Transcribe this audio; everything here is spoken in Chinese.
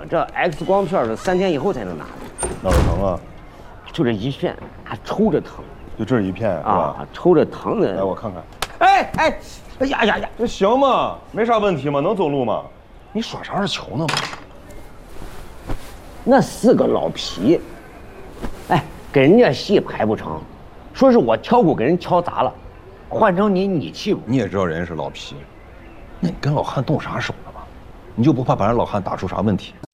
这 X 光片是3天以后才能拿的。 哪儿疼啊？ 就这一片，还抽着疼。 就这一片是吧？ 抽着疼的。 来，我看看。 哎呀！ 这行吗？没啥问题吗？能走路吗？你耍啥是球呢？ 那4个老皮，给人家戏排不成，说是我挑鼓给人敲砸了，换成你气鼓。 你也知道人家是老皮，那你跟老汉动啥手了吗？你就不怕把人老汉打出啥问题？